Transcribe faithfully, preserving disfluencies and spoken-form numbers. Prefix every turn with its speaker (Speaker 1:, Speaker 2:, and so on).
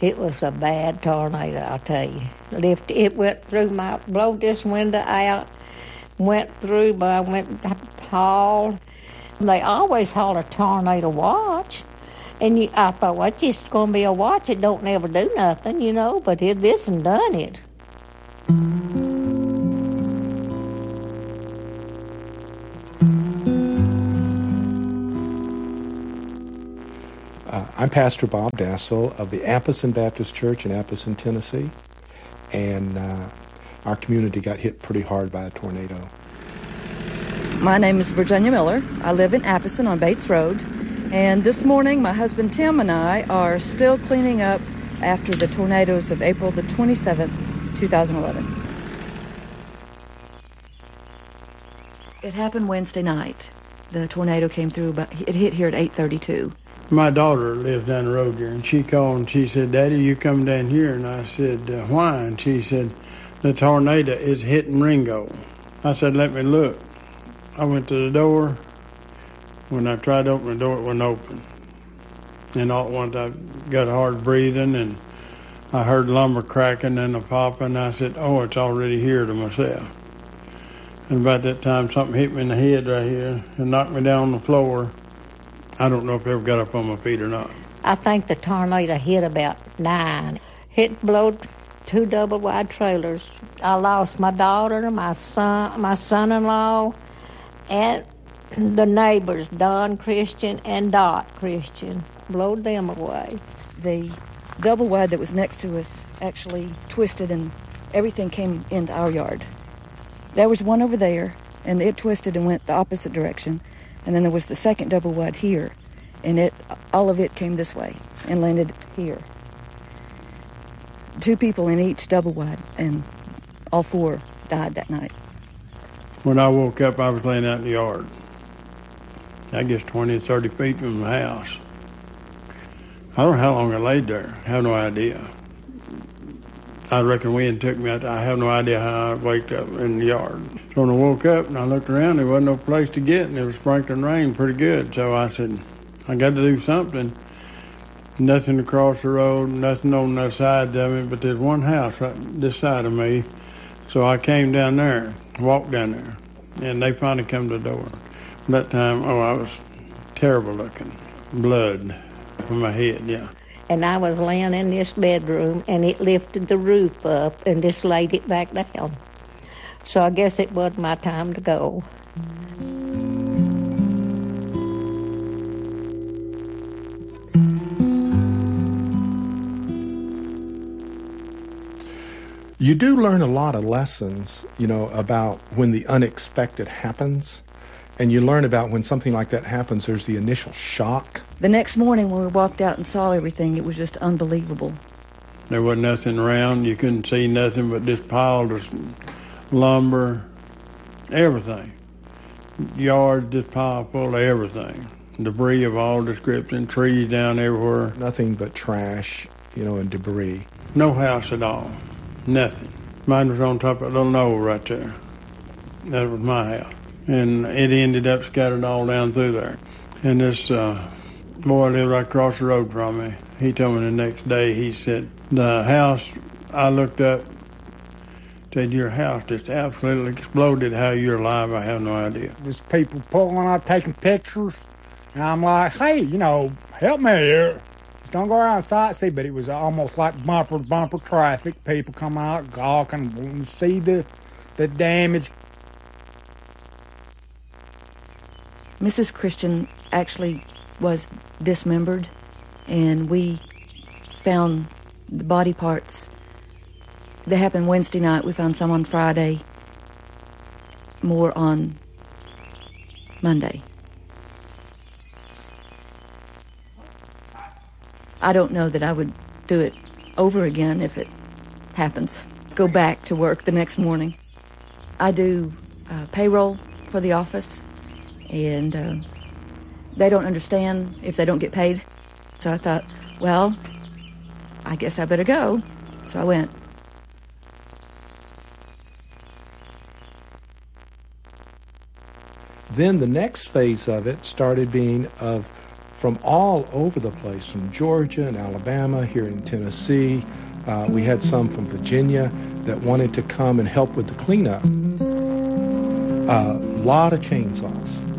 Speaker 1: It was a bad tornado, I'll tell you. Lift, it went through my, blowed this window out, went through my, went hauled. They always haul a tornado watch. And you, I thought, well, it's just going to be a watch. It don't never do nothing, you know, but it, this and done it.
Speaker 2: Uh, I'm Pastor Bob Dassel of the Apposon Baptist Church in Apposon, Tennessee, and uh, our community got hit pretty hard by a tornado.
Speaker 3: My name is Virginia Miller. I live in Apposon on Bates Road, and this morning my husband Tim and I are still cleaning up after the tornadoes of April the twenty-seventh, twenty eleven. It happened Wednesday night. The tornado came through, but it hit here at eight thirty-two.
Speaker 4: My daughter lives down the road here, and she called and she said, Daddy, you come down here? And I said, uh, why? And she said, the tornado is hitting Ringo. I said, let me look. I went to the door. When I tried to open the door, it wasn't open. And all at once I got hard breathing, and I heard lumber cracking and a popping. I said, oh, it's already here to myself. And about that time, something hit me in the head right here and knocked me down on the floor. I don't know if I ever got up on my feet or not.
Speaker 1: I think the tornado hit about nine. It blowed two double-wide trailers. I lost my daughter, my son, my son-in-law, and the neighbors, Don Christian and Dot Christian. Blowed them away.
Speaker 3: The double-wide that was next to us actually twisted, and everything came into our yard. There was one over there, and it twisted and went the opposite direction. And then there was the second double wide here, and it all of it came this way and landed here. Two people in each double wide, and all four died that night.
Speaker 4: When I woke up, I was laying out in the yard. I guess twenty, thirty feet from the house. I don't know how long I laid there. I have no idea. I reckon wind took me out. I have no idea how I waked up in the yard. So when I woke up and I looked around, there wasn't no place to get, and it was sprinkling rain pretty good. So I said, I got to do something. Nothing across the road, nothing on the sides of it, but there's one house right this side of me. So I came down there, walked down there, and they finally come to the door. That time, oh, I was terrible looking. Blood from my head, yeah.
Speaker 1: And I was laying in this bedroom, and it lifted the roof up and just laid it back down. So I guess it was my time to go.
Speaker 2: You do learn a lot of lessons, you know, about when the unexpected happens. And you learn about when something like that happens, there's the initial shock.
Speaker 3: The next morning when we walked out and saw everything, it was just unbelievable.
Speaker 4: There wasn't nothing around. You couldn't see nothing but this pile of lumber, everything. Yard just pile full of everything. Debris of all description, trees down everywhere.
Speaker 2: Nothing but trash, you know, and debris.
Speaker 4: No house at all. Nothing. Mine was on top of a little knoll right there. That was my house. And it ended up scattered all down through there. And this uh, boy lived right across the road from me. He told me the next day, he said, the house, I looked up, said, your house just absolutely exploded. How you're alive, I have no idea.
Speaker 5: There's people pulling out, taking pictures. And I'm like, hey, you know, help me here. Don't go around sightsee, but it was almost like bumper-to-bumper traffic. People coming out, gawking, wanting to see the, the damage.
Speaker 3: Missus Christian actually was dismembered, and we found the body parts. They happened Wednesday night. We found some on Friday, more on Monday. I don't know that I would do it over again if it happens. Go back to work the next morning. I do uh, payroll for the office, and uh, they don't understand if they don't get paid. So I thought, well, I guess I better go. So I went.
Speaker 2: Then the next phase of it started being of from all over the place, from Georgia and Alabama, here in Tennessee. Uh, we had some from Virginia that wanted to come and help with the cleanup. A uh, lot of chainsaws.